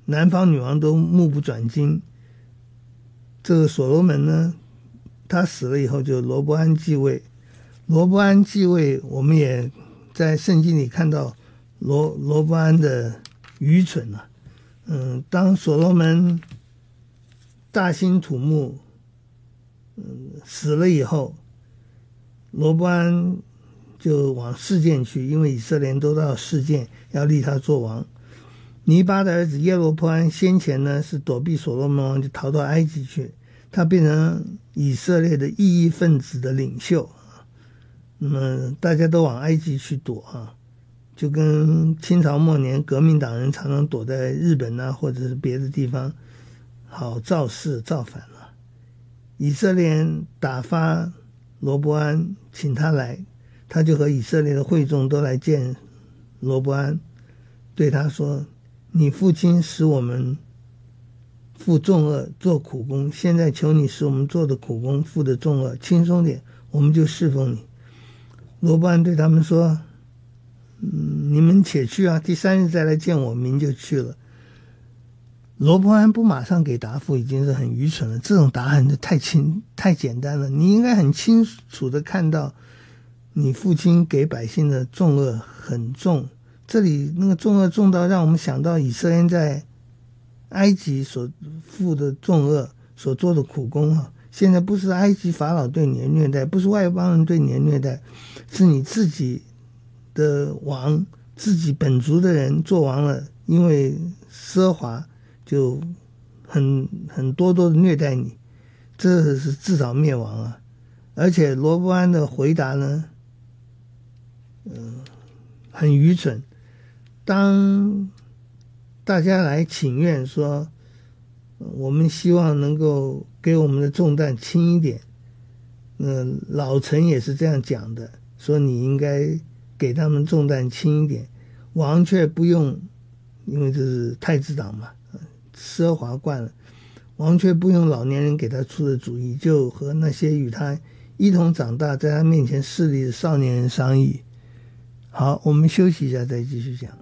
南方女王都目不转睛。这个所罗门呢，他死了以后就罗波安继位。罗波安继位，我们也在圣经里看到罗波安的愚蠢啊。当所罗门大兴土木，死了以后，罗波安就往示剑去，因为以色列人都到示剑要立他做王。尼巴的儿子耶罗波安先前呢是躲避所罗门王，就逃到埃及去，他变成以色列的异议分子的领袖。那么大家都往埃及去躲啊，就跟清朝末年革命党人常常躲在日本啊或者是别的地方，好造势造反了。以色列人打发罗波安请他来，他就和以色列的会众都来见罗波安，对他说，你父亲使我们负重恶做苦工，现在求你使我们做的苦工负的重恶轻松点，我们就侍奉你。罗波安对他们说，你们且去啊，第3日再来见我，民就去了。罗波安不马上给答复已经是很愚蠢了，这种答案就太简单了。你应该很清楚的看到你父亲给百姓的重恶很重，这里那个重恶重到让我们想到以色列人在埃及所负的重恶所做的苦工啊。现在不是埃及法老对你的虐待，不是外邦人对你的虐待，是你自己的王，自己本族的人做王了，因为奢华就很多的虐待你，这是自找灭亡啊。而且罗波安的回答呢，很愚蠢。当大家来请愿说，我们希望能够给我们的重担轻一点，老臣也是这样讲的，说你应该给他们重担轻一点。王却不用，因为这是太子党嘛，奢华惯了，王却不用老年人给他出的主意，就和那些与他一同长大在他面前势力的少年人商议。好，我们休息一下再继续讲。